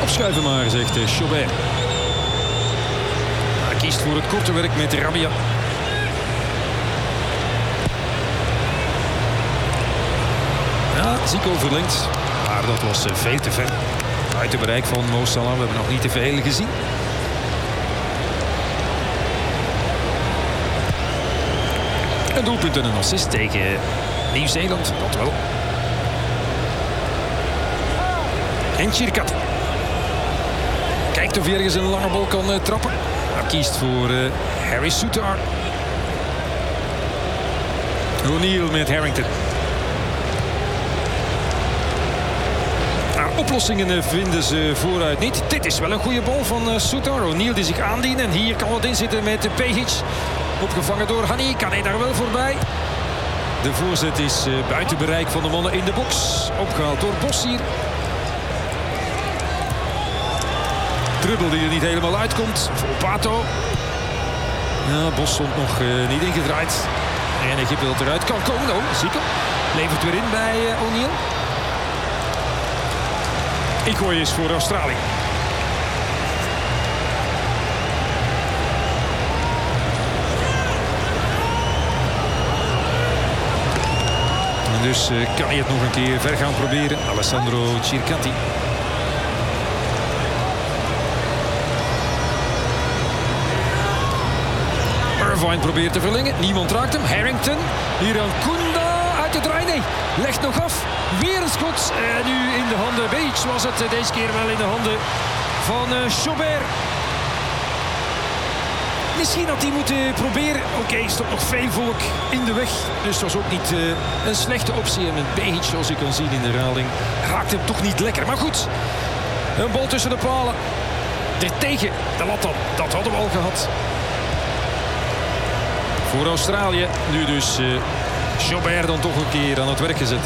Opschuiven maar, zegt Chaubert. Hij kiest voor het korte werk met Rabia. Ja, Zico verlengt. Maar dat was veel te ver. Buiten bereik van Mo Salah. We hebben nog niet te veel gezien. Een doelpunt en een assist tegen Nieuw-Zeeland. Dat wel. En Chirkat. Kijkt of hij ergens een lange bal kan trappen. Hij kiest voor Harry Souttar. O'Neill met Harrington. Oplossingen vinden ze vooruit niet. Dit is wel een goede bal van Souttar. O'Neill die zich aandient. En hier kan wat inzitten met Pehic. Opgevangen door Hani. Kan hij daar wel voorbij? De voorzet is buiten bereik van de mannen in de box. Opgehaald door Bos hier. Dribbel die er niet helemaal uitkomt. Voor Pato. Ja, Bos stond nog niet ingedraaid. En Egypte dat eruit kan komen. Oh, Zico levert weer in bij O'Neill. Ingooi is voor Australië. En dus kan hij het nog een keer ver gaan proberen. Alessandro Chircati. Irvine probeert te verlengen. Niemand raakt hem. Harrington. Hier aan Kunda uit de draai. Nee, legt nog af. Weer een schot. Nu in de handen. Beach was het deze keer wel in de handen van Chaubert. Misschien had hij moeten proberen. Oké, er stond nog veel volk in de weg. Dus het was ook niet een slechte optie. En met Beach, zoals je kan zien in de herhaling, raakt hem toch niet lekker. Maar goed, een bal tussen de palen. Er tegen de lat dan. Dat hadden we al gehad. Voor Australië. Nu dus Chaubert dan toch een keer aan het werk gezet.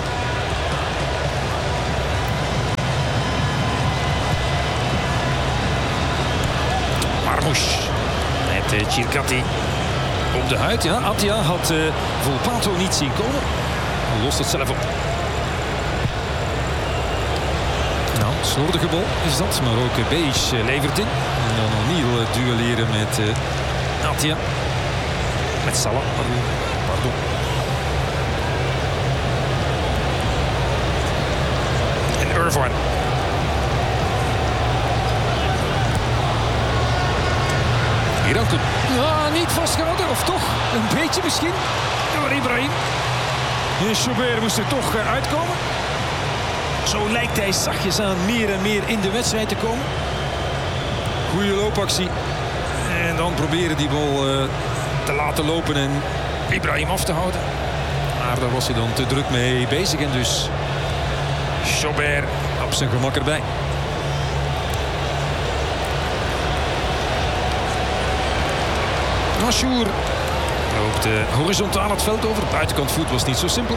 Marmouche met Chircati op de huid. Ja, Atia had Volpato niet zien komen. Hij lost het zelf op. Nou, slordige bal is dat. Maar ook Beige levert in. En dan O'Neill duelleren met Atia. Met Salah, pardon. En Irvine. Hirankoen. Ja, niet vastgehouden, of toch? Een beetje misschien. Door Ibrahim. En Chaubert moest er toch uitkomen. Zo lijkt hij zachtjes aan meer en meer in de wedstrijd te komen. Goede loopactie. En dan proberen die bal te laten lopen en Ibrahim af te houden. Maar daar was hij dan te druk mee bezig. En dus Chaubert op zijn gemak erbij. Ashour loopt horizontaal het veld over. Buitenkant voet was niet zo simpel.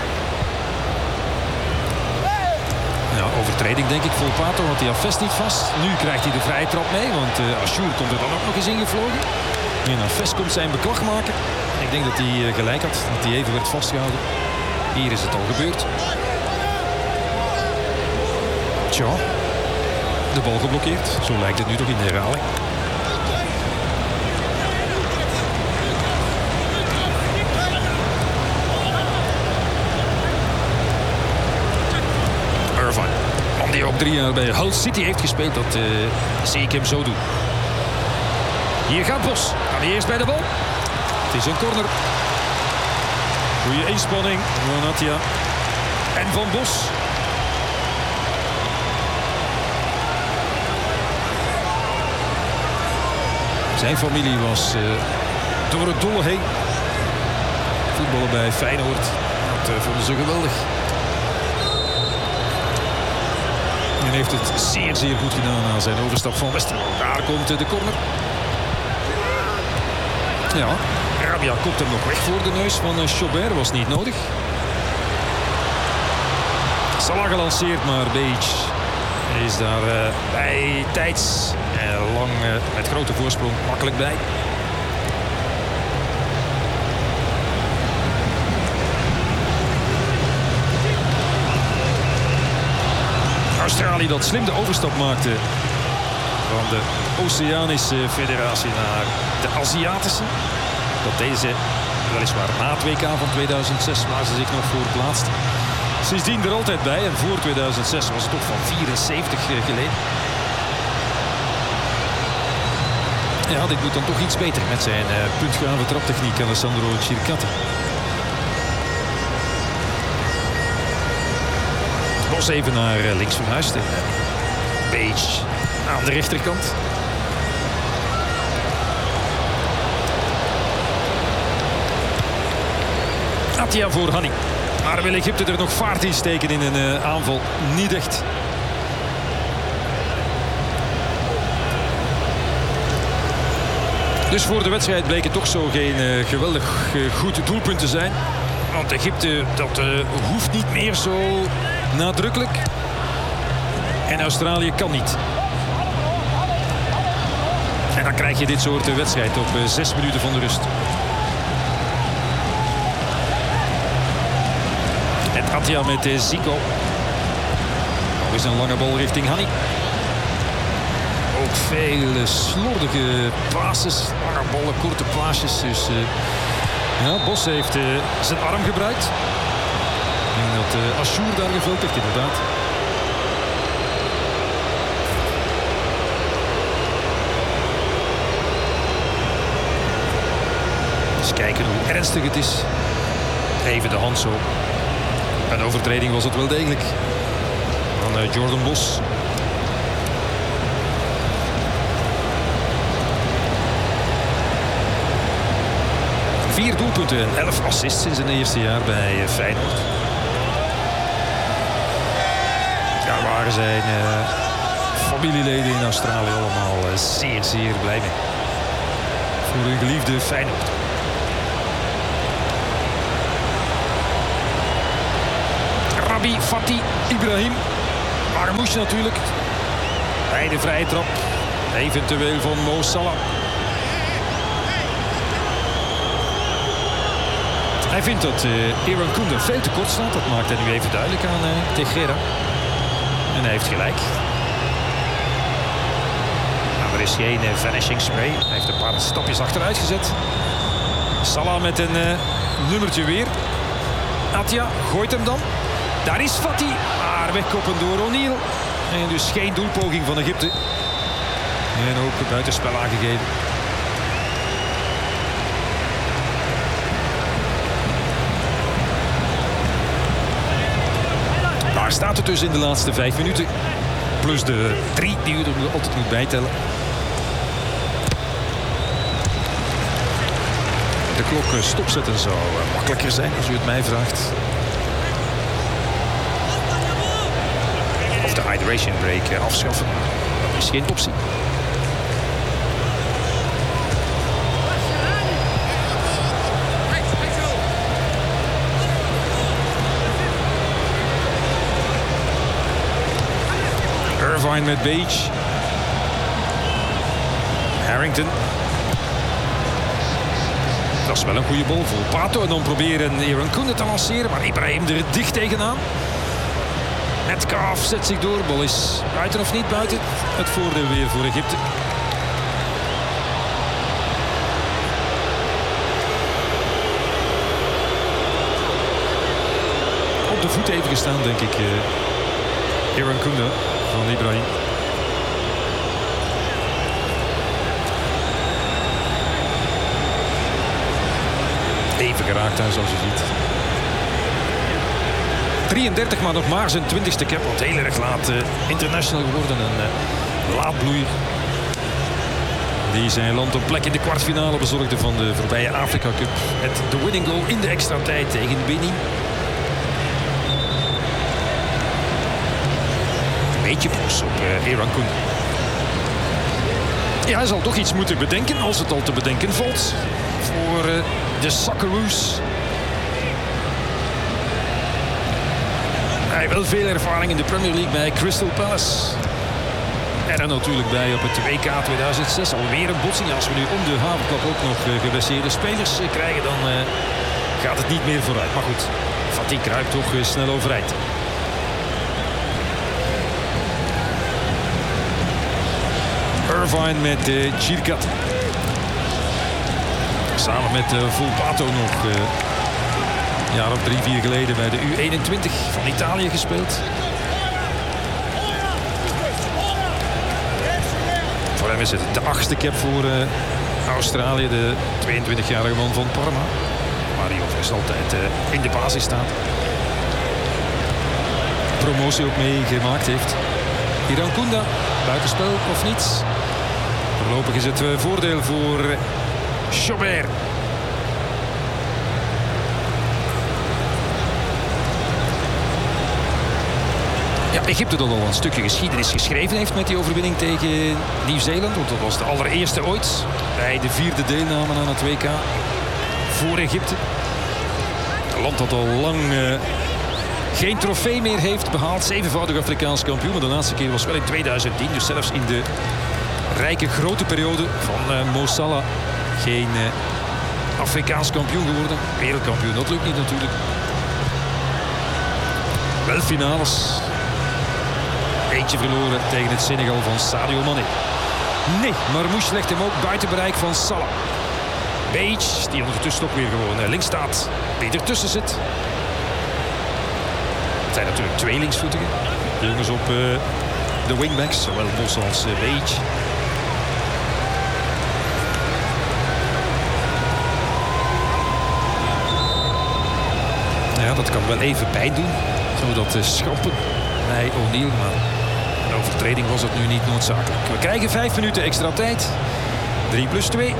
Ja, overtreding denk ik voor Pato, want hij had Vest niet vast. Nu krijgt hij de vrije trap mee, want Ashour komt er dan ook nog eens ingevlogen. En Vest komt zijn beklag maken. Ik denk dat hij gelijk had, dat hij even werd vastgehouden. Hier is het al gebeurd. Tja, de bal geblokkeerd. Zo lijkt het nu toch in de herhaling. Die ook 3 jaar bij Hull City heeft gespeeld, dat zie ik hem zo doen. Hier gaat Bos. Kan hij eerst bij de bal. Het is een corner. Goeie inspanning van Atia. En van Bos. Zijn familie was door het dolle heen. Voetballen bij Feyenoord. Dat vonden ze geweldig. En heeft het zeer, zeer goed gedaan aan zijn overstap van Westerlo. Daar komt de corner. Ja, Rabia komt hem nog weg voor de neus van Chaubert. Was niet nodig. Salah gelanceerd, maar Beach is daar bij tijds lang met grote voorsprong makkelijk bij. Australië dat slim de overstap maakte van de Oceanische Federatie naar de Aziatische. Dat deden ze weliswaar na het WK van 2006, waar ze zich nog voor plaatst. Sindsdien er altijd bij en voor 2006 was het toch van 74 geleden. Ja, dit moet dan toch iets beter met zijn puntgave traptechniek, Alessandro Circati. Bos even naar links verhuisd. Page aan de rechterkant. Atia voor Hani. Maar wil Egypte er nog vaart in steken in een aanval? Niet echt. Dus voor de wedstrijd bleek het toch zo geen geweldig goed doelpunt te zijn. Want Egypte, dat hoeft niet meer zo nadrukkelijk. En Australië kan niet. En dan krijg je dit soort wedstrijd op 6 minuten van de rust. En Atia met Zico. Nog eens een lange bal richting Hani. Ook veel slordige passes, lange ballen, korte paasjes. Dus ja, Bos heeft zijn arm gebruikt. Ik denk dat Ashour daar gevuld heeft, inderdaad. Eens kijken hoe ernstig het is. Even de hand zo. Een overtreding was het wel degelijk. Van Jordan Bos. Vier doelpunten en 11 assists in zijn eerste jaar bij Feyenoord. Daar waren zijn familieleden in Australië allemaal zeer, zeer blij mee. Voor hun geliefde Feyenoord. Rabi, Fatih, Ibrahim. Marmouche natuurlijk. Bij de vrije trap. Eventueel van Mo Salah. Hij vindt dat Aaron Koender veel te kort staat. Dat maakt hij nu even duidelijk aan Teixeira. En hij heeft gelijk. Nou, er is geen vanishing spray. Hij heeft een paar stapjes achteruit gezet. Salah met een nummertje weer. Atia gooit hem dan. Daar is Fatih. Maar wegkoppen door O'Neill. En dus geen doelpoging van Egypte. En ook buitenspel aangegeven. Daar staat het dus in de laatste 5 minuten. Plus de 3 die u er altijd moet bijtellen. De klok stopzetten zou makkelijker zijn als u het mij vraagt. Of de hydration break afschaffen. Dat is geen optie. Irvine met Beach. Harrington. Dat is wel een goede bal voor Pato. En dan proberen Aaron Koender te lanceren. Maar Ibrahim er dicht tegenaan. Metcalf zet zich door. De bal is buiten of niet buiten. Het voordeel weer voor Egypte. Op de voet even gestaan, denk ik. Aaron Koender van Ibrahim. Even geraakt daar, zoals je ziet. 33, maar nog maar zijn 20ste cap. Want heel erg laat international geworden. Een laadbloeier. Die zijn land een plek in de kwartfinale bezorgde van de voorbije Afrika Cup. Met de winning goal in de extra tijd tegen Benin. Beetje boos op Aaron Koender. Ja, hij zal toch iets moeten bedenken als het al te bedenken valt. Voor de Socceroos. Hij heeft wel veel ervaring in de Premier League bij Crystal Palace. En dan natuurlijk bij op het WK 2006 alweer een botsing. Als we nu om de havenklap ook nog geblesseerde spelers krijgen, dan gaat het niet meer vooruit. Maar goed, Fatih kruipt toch snel overeind. Irvine met Circat. Samen met Volpato nog een jaar of 3-4 geleden bij de U21 van Italië gespeeld. Voor hem is het de 8e cap voor Australië. De 22-jarige man van Parma. Waar hij overigens altijd in de basis staat. Promotie ook meegemaakt heeft. Irankunda, buitenspel of niets. Voorlopig is het voordeel voor Chaubert. Ja, Egypte dat al een stukje geschiedenis geschreven heeft met die overwinning tegen Nieuw-Zeeland. Want dat was de allereerste ooit bij de 4e deelname aan het WK voor Egypte. Een land dat al lang geen trofee meer heeft behaald. 7voudig Afrikaans kampioen. Maar de laatste keer was wel in 2010. Dus zelfs in de rijke grote periode van Mo Salah geen Afrikaans kampioen geworden. Wereldkampioen, dat lukt niet natuurlijk. Wel finales. Eentje verloren tegen het Senegal van Sadio Mané. Nee, Marmouche legt hem ook buiten bereik van Salah. Beach, die ondertussen ook weer gewoon links staat, die ertussen zit. Het zijn natuurlijk twee linksvoetigen. De jongens op de wingbacks, zowel Bos als Beach. Ja, dat kan wel even pijn doen. Zo dat schampen bij O'Neill. Maar een overtreding was het nu niet noodzakelijk. We krijgen 5 minuten extra tijd. 3+2.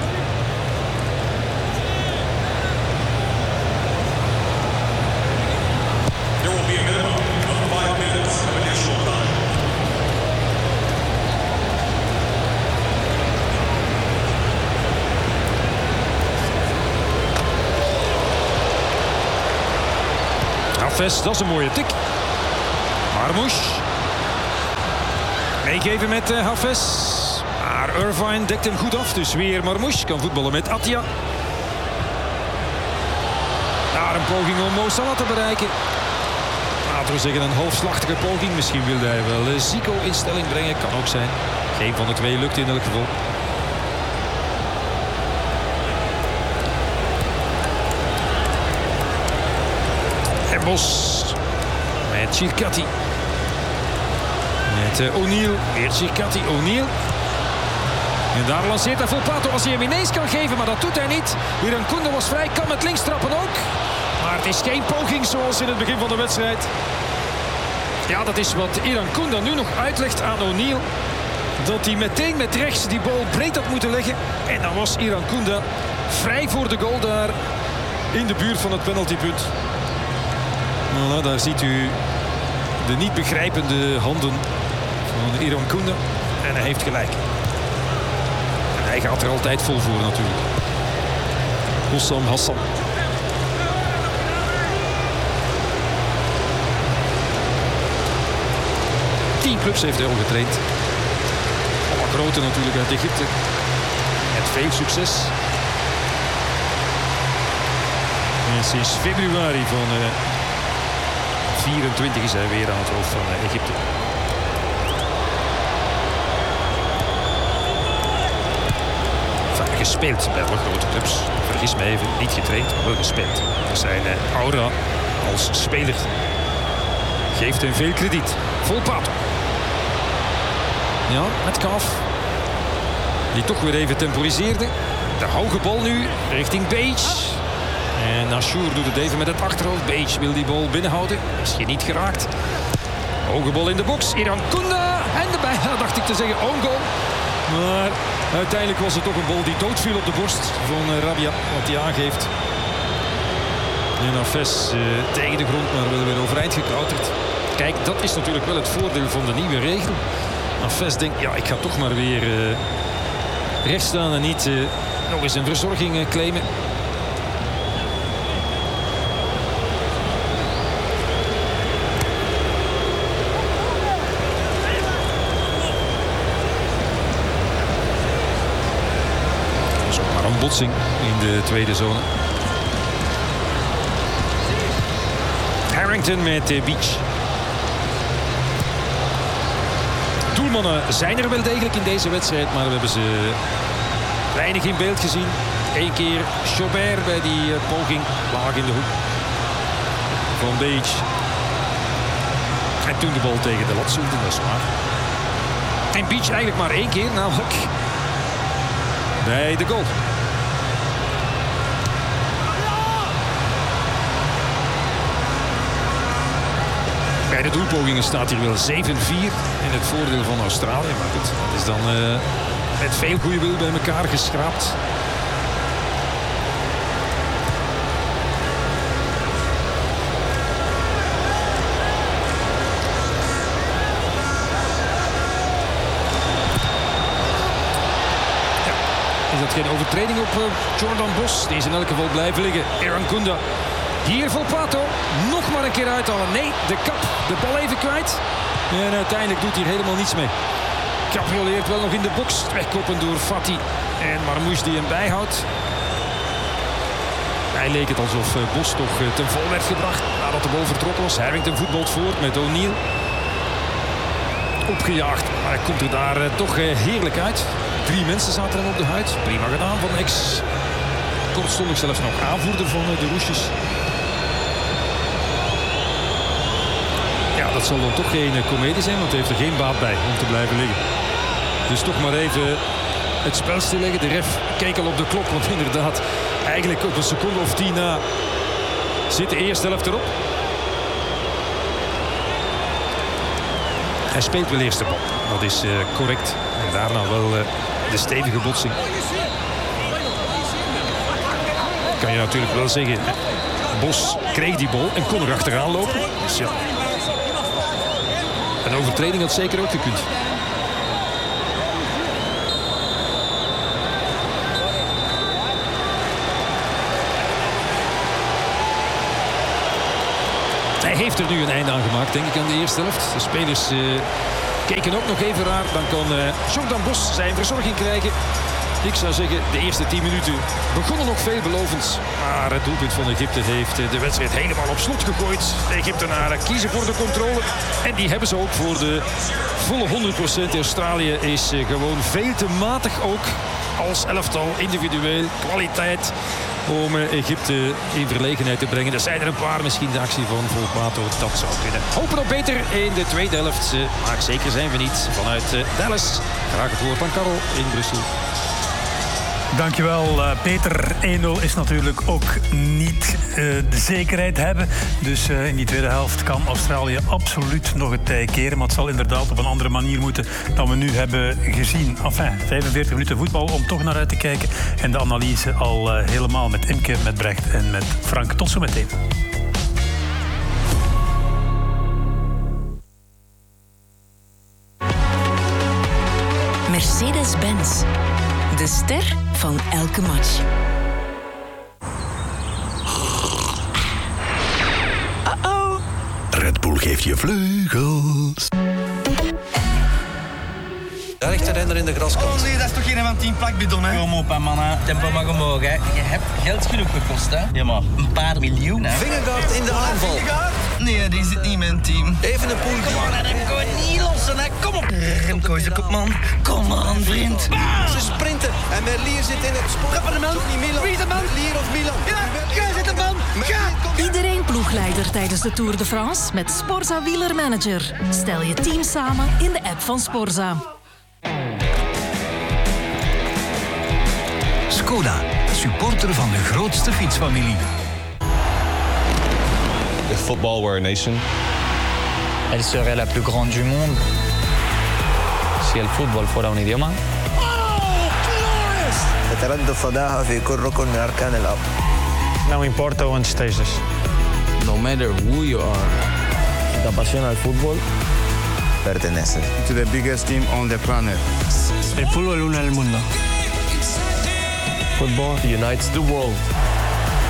Hafez, dat is een mooie tik. Marmouche. Meegeven met Hafez. Maar Irvine dekt hem goed af. Dus weer Marmouche kan voetballen met Atia. Daar een poging om Mo Salah te bereiken. Laten we zeggen een halfslachtige poging. Misschien wilde hij wel Zico in stelling brengen. Kan ook zijn. Geen van de twee lukt in elk geval. En Bos met Circati. Met O'Neill. Weer Circati. O'Neill. En daar lanceert hij Volpato als hij hem ineens kan geven. Maar dat doet hij niet. Irankunda was vrij. Kan met links trappen ook. Maar het is geen poging zoals in het begin van de wedstrijd. Ja, dat is wat Irankunda nu nog uitlegt aan O'Neill. Dat hij meteen met rechts die bal breed had moeten leggen. En dan was Irankunda vrij voor de goal daar in de buurt van het penaltypunt. Voilà, daar ziet u de niet begrijpende handen van Irankunda. En hij heeft gelijk. En hij gaat er altijd vol voor natuurlijk. Hossam Hassan. Clubs heeft hij al getraind. Alle grote natuurlijk uit Egypte. Met veel succes. En sinds februari van 24 is hij weer aan het hoofd van Egypte. Vaak gespeeld bij alle grote clubs. Vergis me even, niet getraind, maar wel gespeeld. Dus zijn aura als speler geeft hem veel krediet. Volpato. Ja, met Kaaf. Die toch weer even temporiseerde. De hoge bal nu richting Beach. En Nashour doet het even met het achterhoofd. Beach wil die bal binnenhouden. Is je niet geraakt. Hoge bal in de box. Irankunda. En erbij, dacht ik te zeggen, own goal. Maar uiteindelijk was het toch een bal die doodviel op de borst van Rabia. Wat hij aangeeft. En Hafez tegen de grond, maar wel weer overeind gekouterd. Kijk, dat is natuurlijk wel het voordeel van de nieuwe regel. Hafez denkt, ja, ik ga toch maar weer recht staan en niet nog eens een verzorging claimen. Dat is ook maar een botsing in de tweede zone. Harrington met Beach. doelmannen zijn er wel degelijk in deze wedstrijd, maar we hebben ze weinig in beeld gezien. 1 keer Chaubert bij die poging, laag in de hoek van Beach. En toen de bal tegen de lat zoelde, dat is waar. En Beach eigenlijk maar 1 keer, namelijk bij de goal. Bij de doelpogingen staat hier wel 7-4 in het voordeel van Australië. Maar goed, dat is dan met veel goede wil bij elkaar geschraapt. Is dat geen overtreding op Jordan Bos? Die is in elk geval blijven liggen. Aaron Kunda. Hier Volpato. Nog maar een keer uithalen. Nee, de kap. De bal even kwijt. En uiteindelijk doet hij helemaal niets mee. Caprioleert wel nog in de box. Wegkoppen door Fati. En Marmouche die hem bijhoudt. Hij leek het alsof Bos toch ten val werd gebracht. Nadat de bal vertrokken was. Harrington voetbalt voort met O'Neill. Opgejaagd. Maar hij komt er daar toch heerlijk uit. 3 mensen zaten hem op de huid. Prima gedaan van ex. Kortstondig zelfs nog aanvoerder van de Roesjes. Ja, dat zal dan toch geen komedie zijn, want hij heeft er geen baat bij om te blijven liggen. Dus toch maar even het spel stilleggen. De ref keek al op de klok, want inderdaad, eigenlijk op een seconde of 10 na zit de eerste helft erop. Hij speelt wel eerst de bal. Dat is correct. En daarna wel de stevige botsing. Kan je natuurlijk wel zeggen. Bos kreeg die bal en kon er achteraan lopen. Dus ja. Een overtreding had zeker ook gekund. Hij heeft er nu een einde aan gemaakt, denk ik, aan de eerste helft. De spelers keken ook nog even raar. Dan kan Jordan Bos zijn verzorging krijgen. Ik zou zeggen, de eerste 10 minuten begonnen nog veelbelovend. Maar het doelpunt van Egypte heeft de wedstrijd helemaal op slot gegooid. De Egyptenaren kiezen voor de controle. En die hebben ze ook voor de volle 100%. Australië is gewoon veel te matig ook als elftal, individueel, kwaliteit, om Egypte in verlegenheid te brengen. Er zijn er een paar, misschien de actie van Volpato, dat zou kunnen. Hopen op beter in de tweede helft, maar zeker zijn we niet. Vanuit Dallas, graag het woord aan Karel in Brussel. Dankjewel, Peter. 1-0 is natuurlijk ook niet de zekerheid hebben. Dus in die tweede helft kan Australië absoluut nog het tij keren. Maar het zal inderdaad op een andere manier moeten dan we nu hebben gezien. Enfin, 45 minuten voetbal om toch naar uit te kijken. En de analyse al helemaal met Imke, met Brecht en met Frank. Tot zo meteen. Mercedes-Benz. De ster van elke match. Uh-oh. Red Bull geeft je vleugels. Daar ligt de renner in de graskant. Oh nee, dat is toch geen van 10 plakbidon, hè? Kom op, hè, mannen. Tempo mag omhoog, hè. Je hebt geld genoeg gekost, hè. Ja, maar een paar miljoen, hè. Vingegaard in de aanval. Nee, die zit niet in mijn team. Even een poel. Kom on, Remco, niet lossen, hè. Kom op. Remco is de kopman. Kom aan, vriend. Ze sprinten en Merlier zit in het spoor. Ga de man. Wie is de man? Merlier of Milan? Ja, jij zit de man. Ga. Iedereen ploegleider tijdens de Tour de France met Sporza Wielermanager. Stel je team samen in de app van Sporza. Skoda, supporter van de grootste fietsfamilie. If football were a nation, elle serait la plus grande du monde. si el fútbol fuera un idioma, يتردد فضاها في كل ركن من أركان الأرض. Não importa onde estejas. no matter who you are, Si te apasiona el fútbol, perteneces. To the biggest team on the planet. El fútbol une el mundo. football unites the world.